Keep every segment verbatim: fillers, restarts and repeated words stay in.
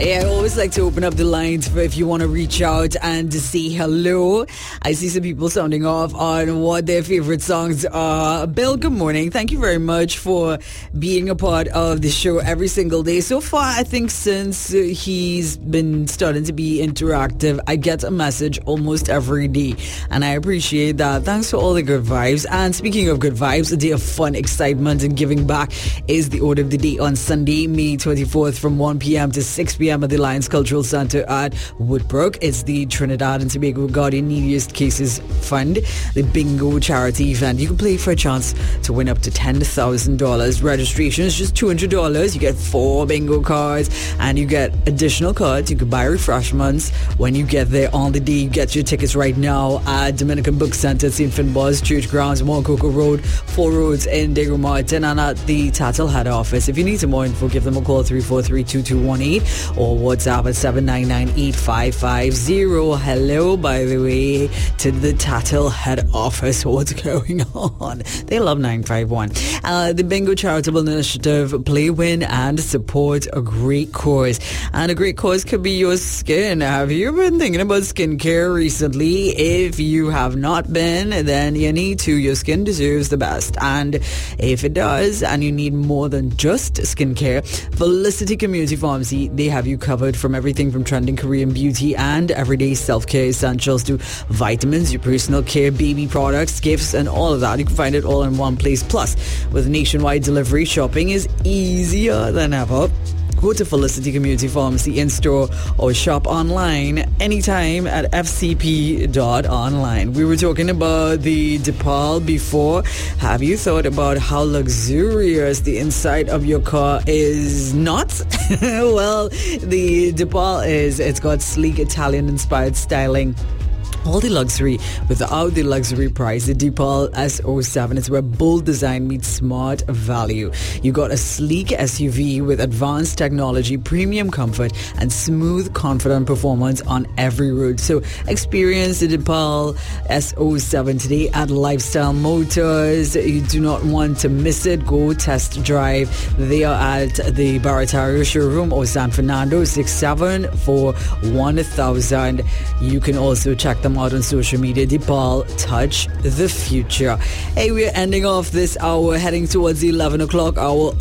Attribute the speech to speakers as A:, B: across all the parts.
A: Hey, I always like to open up the lines for if you want to reach out and say hello. I see some people sounding off on what their favorite songs are. Bill, good morning. Thank you very much for being a part of the show every single day. So far, I think since he's been starting to be interactive, I get a message almost every day. And I appreciate that. Thanks for all the good vibes. And speaking of good vibes, a day of fun, excitement, and giving back is the order of the day on Sunday, May twenty-fourth from one p.m. to six p.m. at the Lions Cultural Center at Woodbrook. It's the Trinidad and Tobago Guardian Neediest Cases Fund, the bingo charity event. You can play for a chance to win up to ten thousand dollars. Registration is just two hundred dollars. You get four bingo cards and you get additional cards. You can buy refreshments when you get there on the day. You get your tickets right now at Dominican Book Center, Saint Finbar's Church Grounds, Montcoco Road, Four Roads in Diego Martin, and at the Tattle Head Office. If you need some more info, give them a call three four three, two two one eight or WhatsApp at seven nine nine, eight five five zero. Hello, by the way, to the Tattle Head Office. What's going on? They love nine five one. Uh, the Bingo Charitable Initiative, play, win, and support a great cause. And a great cause could be your skin. Have you been thinking about skincare recently? If you have not been, then you need to. Your skin deserves the best. And if it does, and you need more than just skincare, Felicity Community Pharmacy, they have you covered from everything from trending Korean beauty and everyday self-care essentials to vitamins, your personal care, baby products, gifts, and all of that. You can find it all in one place. Plus, with nationwide delivery, shopping is easier than ever. Go to Felicity Community Pharmacy in-store or shop online anytime at f c p dot online. We were talking about the DePaul before. Have you thought about how luxurious the inside of your car is not? Well, the DePaul is. It's got sleek Italian-inspired styling. All the luxury without the luxury price. The DePaul S O seven is where bold design meets smart value. You got a sleek S U V with advanced technology, premium comfort, and smooth, confident performance on every road. So experience the DePaul S O seven today at Lifestyle Motors. You do not want to miss it. Go test drive. They are at the Barataria showroom or San Fernando, six seven four one thousand. You can also check them out on social media. DePaul, touch the future. Hey, we're ending off this hour, heading towards the eleven o'clock hour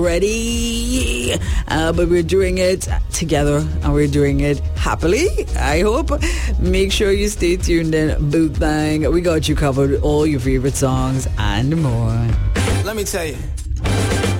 A: already, uh, but we're doing it together and we're doing it happily, I hope. Make sure you stay tuned in. Boot Bang, we got you covered, all your favorite songs and more.
B: Let me tell you,